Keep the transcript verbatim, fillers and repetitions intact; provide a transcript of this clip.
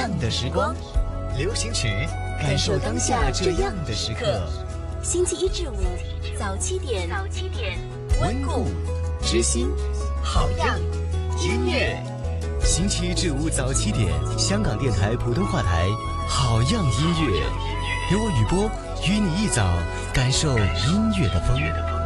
样的时光，流行曲感受当下这样的时刻。 星期一至五早七点，早七点， 温故知新，好样音乐。星期一至五早七点，香港电台普通话台，好样音乐，由我雨波与你一早感受音乐的风。